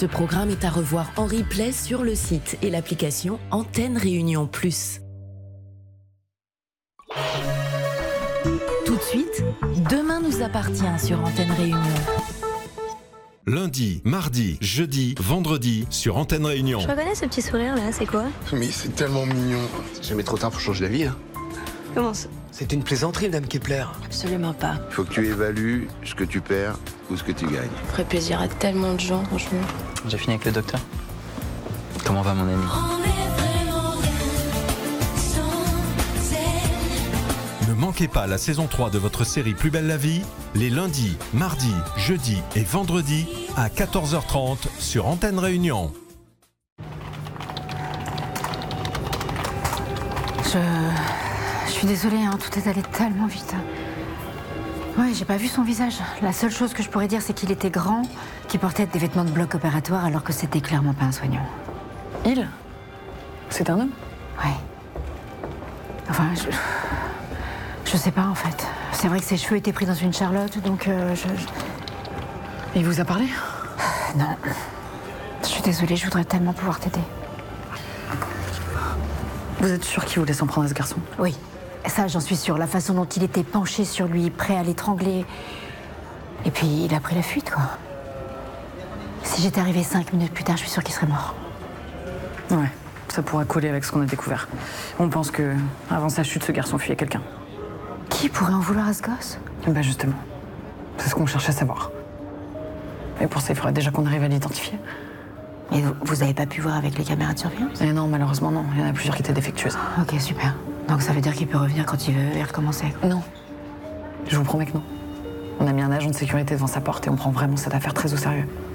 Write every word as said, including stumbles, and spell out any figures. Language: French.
Ce programme est à revoir en replay sur le site et l'application Antenne Réunion Plus. Tout de suite, Demain nous appartient sur Antenne Réunion. Lundi, mardi, jeudi, vendredi sur Antenne Réunion. Je reconnais ce petit sourire là, c'est quoi? Mais c'est tellement mignon. C'est jamais trop tard pour changer d'avis, hein. Comment ça? C'est une plaisanterie, Dame Kepler. Absolument pas. Il faut que tu évalues ce que tu perds ou ce que tu gagnes. Ça ferait plaisir à tellement de gens, franchement. J'ai fini avec le docteur. Comment va mon ami? Ne manquez pas la saison trois de votre série Plus belle la vie, les lundis, mardis, jeudis et vendredis à quatorze heures trente sur Antenne Réunion. Je... Je suis désolée, hein, tout est allé tellement vite. Ouais, j'ai pas vu son visage. La seule chose que je pourrais dire, c'est qu'il était grand, qu'il portait des vêtements de bloc opératoire alors que c'était clairement pas un soignant. Il? C'est un homme? Ouais. Enfin, je... Je sais pas en fait. C'est vrai que ses cheveux étaient pris dans une charlotte, donc euh, je, je... Il vous a parlé? Non. Je suis désolée, je voudrais tellement pouvoir t'aider. Vous êtes sûr qu'il voulait s'en prendre à ce garçon? Oui. Ça, j'en suis sûre. La façon dont il était penché sur lui, prêt à l'étrangler. Et puis, il a pris la fuite, quoi. Si j'étais arrivée cinq minutes plus tard, je suis sûre qu'il serait mort. Ouais, ça pourra coller avec ce qu'on a découvert. On pense que, avant sa chute, ce garçon fuyait quelqu'un. Qui pourrait en vouloir à ce gosse? Bah justement, c'est ce qu'on cherche à savoir. Et pour ça, il faudrait déjà qu'on arrive à l'identifier. Et vous, vous avez pas pu voir avec les caméras de surveillance? Et non, malheureusement non, il y en a plusieurs qui étaient défectueuses. Ok, super. Donc ça veut dire qu'il peut revenir quand il veut et recommencer? Non, je vous promets que non. On a mis un agent de sécurité devant sa porte et on prend vraiment cette affaire très au sérieux.